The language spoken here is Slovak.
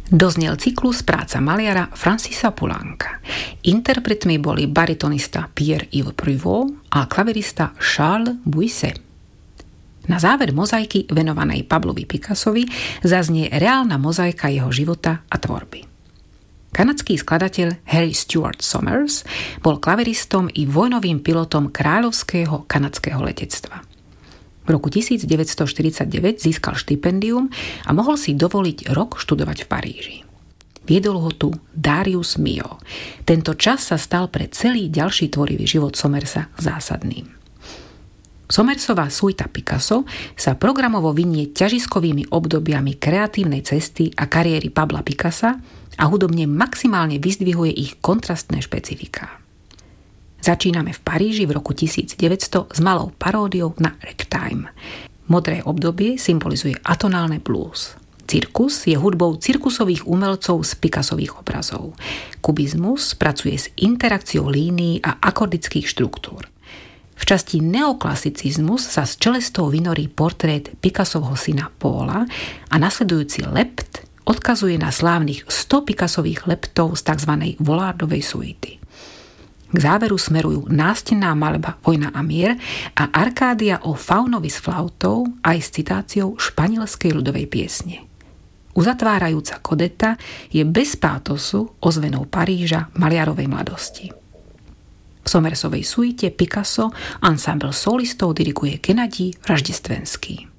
Doznel cyklus práca maliara Francisa Poulenca. Interpretmi boli baritonista Pierre-Yves Prévost a klavirista Charles Bousset. Na záver mozaiky venovanej Pablovi Picassovi zaznie reálna mozaika jeho života a tvorby. Kanadský skladateľ Harry Stuart Somers bol klaviristom i vojnovým pilotom kráľovského kanadského letectva. V roku 1949 získal štipendium a mohol si dovoliť rok študovať v Paríži. Viedol ho tu Darius Milhaud. Tento čas sa stal pre celý ďalší tvorivý život Somersa zásadným. Somersová suita Picasso sa programovo vinie ťažiskovými obdobiami kreatívnej cesty a kariéry Pabla Picassa a hudobne maximálne vyzdvihuje ich kontrastné špecifiká. Začíname v Paríži v roku 1900 s malou paródiou na ragtime. Modré obdobie symbolizuje atonálne blues. Cirkus je hudbou cirkusových umelcov z Picassových obrazov. Kubizmus pracuje s interakciou línií a akordických štruktúr. V časti neoklasicizmus sa s čelestou vynorí portrét Picassovho syna Paula a nasledujúci lept odkazuje na slávnych 100 Picassových leptov z tzv. Volardovej suity. K záveru smerujú nástenná maľba Vojna a mier a arkádia o faunovi s flautou aj s citáciou španielskej ľudovej piesne. Uzatvárajúca kodeta je bez pátosu ozvenou Paríža maliarovej mladosti. V Somersovej suite Picasso ensemble solistov diriguje Gennadij Raždestvenský.